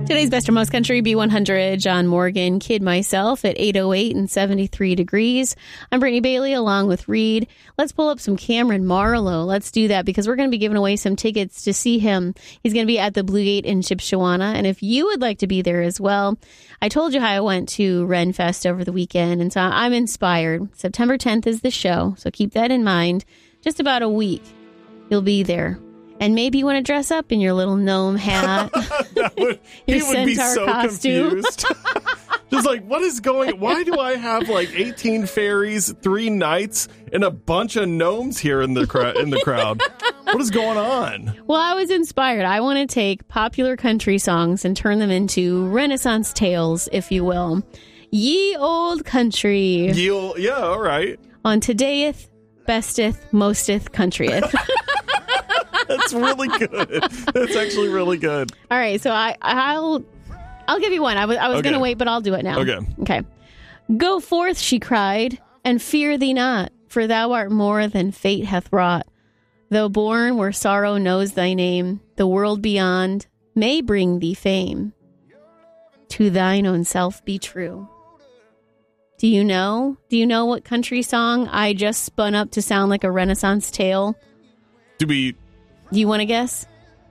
Today's Best or Most Country, B100, John Morgan, Kid Myself at 8:08 and 73 degrees. I'm Brittany Bailey along with Reed. Let's pull up some Cameron Marlowe. Let's do that because we're going to be giving away some tickets to see him. He's going to be at the Blue Gate in Shipshewana. And if you would like to be there as well, I told you how I went to Renfest over the weekend, and so I'm inspired. September 10th is the show, so keep that in mind. Just about a week, you'll be there. And maybe you want to dress up in your little gnome hat. He would be so confused. Just like, why do I have like 18 fairies, 3 knights, and a bunch of gnomes here in the crowd? What is going on? Well, I was inspired. I want to take popular country songs and turn them into Renaissance tales, if you will. Ye old country. Yeah, all right. On todayeth, besteth, mosteth, countryeth. That's really good. That's actually really good. All right, so I'll give you one. I was going to wait, but I'll do it now. Okay. Go forth, she cried, and fear thee not, for thou art more than fate hath wrought. Though born where sorrow knows thy name, the world beyond may bring thee fame. To thine own self be true. Do you know what country song I just spun up to sound like a Renaissance tale? Do you want to guess?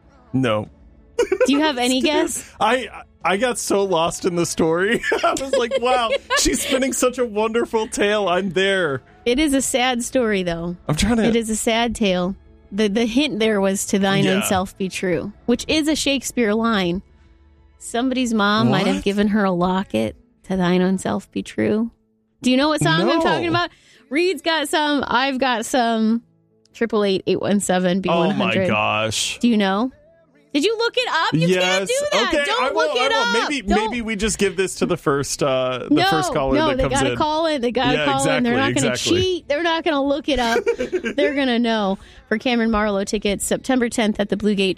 No. Do you have any guess? I got so lost in the story. I was like, wow, she's spinning such a wonderful tale. I'm there. It is a sad story, though. It is a sad tale. The hint there was to thine own self be true, which is a Shakespeare line. Somebody's mom might have given her a locket, to thine own self be true. Do you know what song I'm talking about? Reed's got some. I've got some. 888-817-B100. Oh my gosh. Do you know? Did you look it up? You can't do that. Okay, Don't look it up. Maybe we just give this to the first caller that comes in. No, they got to call in. They got to call in. They're not going to cheat. They're not going to look it up. They're going to know. For Cameron Marlowe tickets, September 10th at the Blue Gate,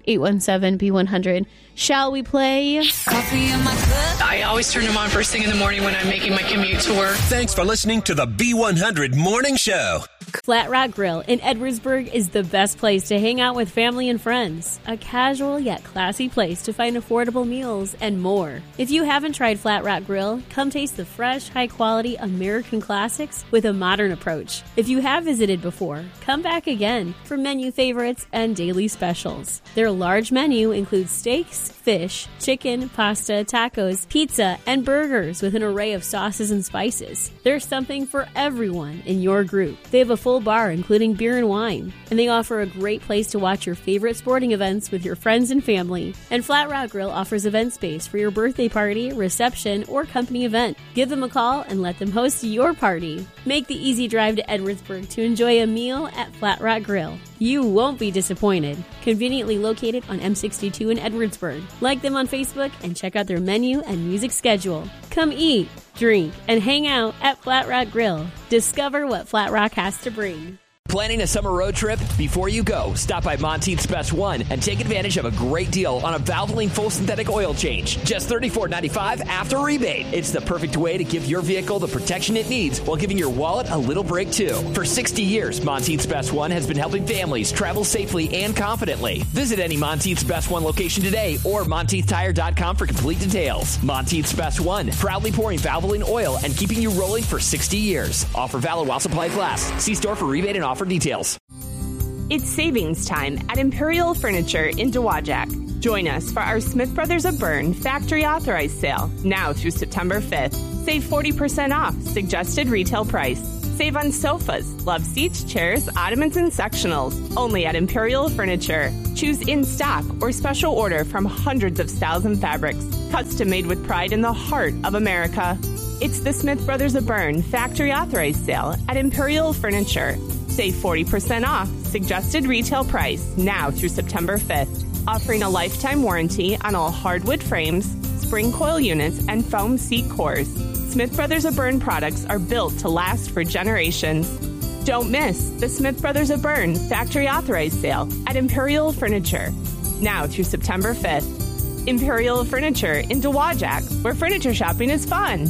888-817-B100. Shall we play? Coffee in my cup. I always turn them on first thing in the morning when I'm making my commute to work. Thanks for listening to the B100 Morning Show. Flat Rock Grill in Edwardsburg is the best place to hang out with family and friends. A casual yet classy place to find affordable meals and more. If you haven't tried Flat Rock Grill, come taste the fresh, high-quality American classics with a modern approach. If you have visited before, come back again for menu favorites and daily specials. Their large menu includes steaks, fish, chicken, pasta, tacos, pizza, and burgers with an array of sauces and spices. There's something for everyone in your group. They have a full bar including beer and wine, and they offer a great place to watch your favorite sporting events with your friends and family. And Flat Rock Grill offers event space for your birthday party, reception, or company event. Give them a call and let them host your party. Make the easy drive to Edwardsburg to enjoy a meal at Flat Rock Grill. You won't be disappointed. Conveniently located on M62 in Edwardsburg. Like them on Facebook and check out their menu and music schedule. Come eat, drink, and hang out at Flat Rock Grill. Discover what Flat Rock has to bring. Planning a summer road trip? Before you go, stop by Monteith's Best One and take advantage of a great deal on a Valvoline full synthetic oil change. Just $34.95 after rebate. It's the perfect way to give your vehicle the protection it needs while giving your wallet a little break too. For 60 years, Monteith's Best One has been helping families travel safely and confidently. Visit any Monteith's Best One location today or MonteithTire.com for complete details. Monteith's Best One, proudly pouring Valvoline oil and keeping you rolling for 60 years. Offer valid while supplies last. See store for rebate and offer details. It's savings time at Imperial Furniture in Dowagiac. Join us for our Smith Brothers of Bern factory authorized sale now through September 5th. Save 40% off suggested retail price. Save on sofas, love seats, chairs, ottomans, and sectionals. Only at Imperial Furniture. Choose in stock or special order from hundreds of styles and fabrics. Custom made with pride in the heart of America. It's the Smith Brothers of Bern factory authorized sale at Imperial Furniture. Save 40% off suggested retail price now through September 5th. Offering a lifetime warranty on all hardwood frames, spring coil units, and foam seat cores. Smith Brothers of Bern products are built to last for generations. Don't miss the Smith Brothers of Bern factory authorized sale at Imperial Furniture now through September 5th. Imperial Furniture in Dowagiac, where furniture shopping is fun.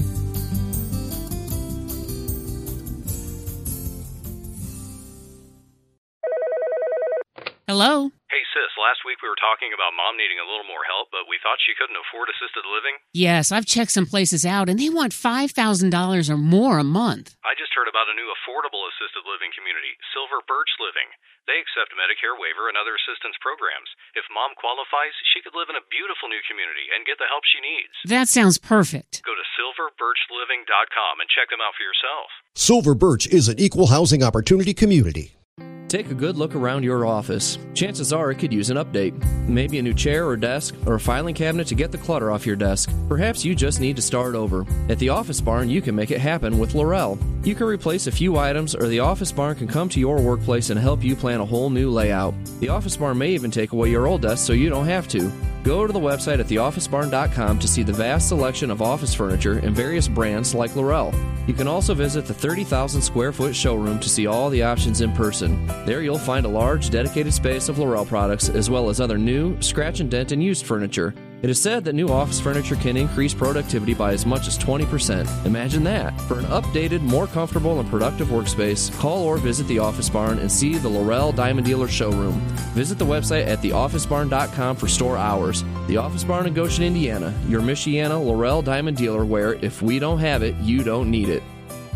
Hello? Hey, Hey, sis, last week we were talking about Mom needing a little more help, but we thought she couldn't afford assisted living. Yes, I've checked some places out, and they want $5,000 or more a month. I just heard about a new affordable assisted living community, Silver Birch Living. They accept Medicare waiver and other assistance programs. If Mom qualifies, she could live in a beautiful new community and get the help she needs. That sounds perfect. Go to silverbirchliving.com and check them out for yourself. Silver Birch is an equal housing opportunity community. Take a good look around your office. Chances are it could use an update. Maybe a new chair or desk, or a filing cabinet to get the clutter off your desk. Perhaps you just need to start over. At the Office Barn, you can make it happen with Laurel. You can replace a few items, or the Office Barn can come to your workplace and help you plan a whole new layout. The Office Barn may even take away your old desk so you don't have to. Go to the website at theofficebarn.com to see the vast selection of office furniture and various brands like Laurel. You can also visit the 30,000 square foot showroom to see all the options in person. There you'll find a large dedicated space of Laurel products as well as other new, scratch and dent and used furniture. It is said that new office furniture can increase productivity by as much as 20%. Imagine that. For an updated, more comfortable and productive workspace, call or visit the Office Barn and see the Laurel Diamond Dealer showroom. Visit the website at theofficebarn.com for store hours. The Office Barn in Goshen, Indiana, your Michiana Laurel Diamond Dealer where if we don't have it, you don't need it.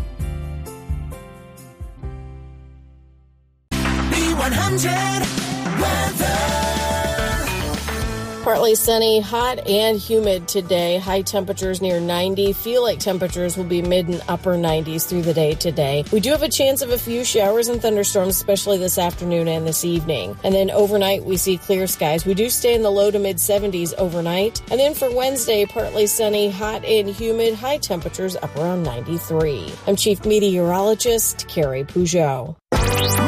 B100 weather. Partly sunny, hot and humid today. High temperatures near 90. Feel like temperatures will be mid and upper 90s through the day today. We do have a chance of a few showers and thunderstorms, especially this afternoon and this evening. And then overnight, we see clear skies. We do stay in the low to mid 70s overnight. And then for Wednesday, partly sunny, hot and humid, high temperatures up around 93. I'm Chief Meteorologist Carrie Peugeot.